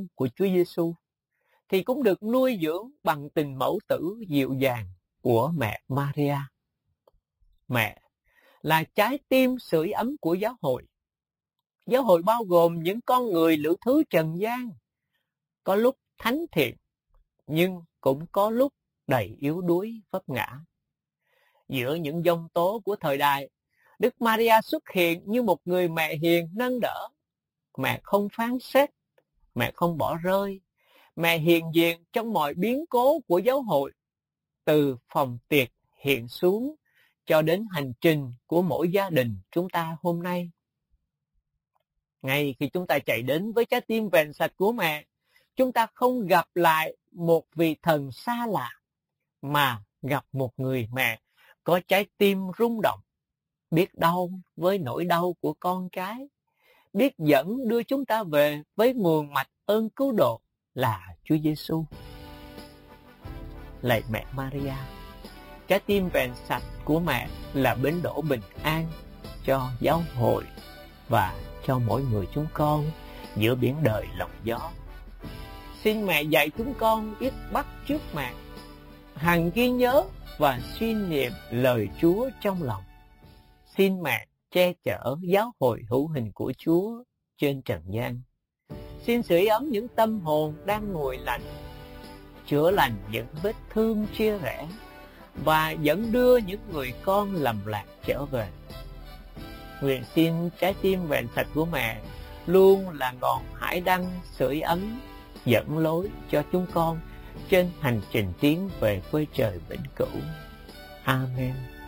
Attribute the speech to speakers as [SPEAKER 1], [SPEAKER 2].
[SPEAKER 1] của Chúa Giêsu thì cũng được nuôi dưỡng bằng tình mẫu tử dịu dàng của mẹ Maria. Mẹ là trái tim sưởi ấm của giáo hội. Giáo hội bao gồm những con người lữ thứ trần gian, có lúc thánh thiện, nhưng cũng có lúc đầy yếu đuối vấp ngã. Giữa những giông tố của thời đại, Đức Maria xuất hiện như một người mẹ hiền nâng đỡ. Mẹ không phán xét, mẹ không bỏ rơi, mẹ hiện diện trong mọi biến cố của giáo hội, từ phòng tiệc hiện xuống cho đến hành trình của mỗi gia đình chúng ta hôm nay. Ngay khi chúng ta chạy đến với trái tim vẹn sạch của mẹ, chúng ta không gặp lại một vị thần xa lạ, mà gặp một người mẹ có trái tim rung động, biết đau với nỗi đau của con cái, biết dẫn đưa chúng ta về với nguồn mạch ơn cứu độ là Chúa Giêsu. Lạy mẹ Maria, trái tim vẹn sạch của mẹ là bến đỗ bình an cho giáo hội và cho mỗi người chúng con giữa biển đời lòng gió. Xin mẹ dạy chúng con biết bắt chước mẹ, hằng ghi nhớ và suy niệm lời Chúa trong lòng. Xin mẹ che chở giáo hội hữu hình của Chúa trên trần gian. Xin sưởi ấm những tâm hồn đang nguội lạnh, chữa lành những vết thương chia rẽ và dẫn đưa những người con lầm lạc trở về. Nguyện xin trái tim vẹn sạch của mẹ luôn là ngọn hải đăng sưởi ấm, dẫn lối cho chúng con trên hành trình tiến về quê trời vĩnh cửu. Amen.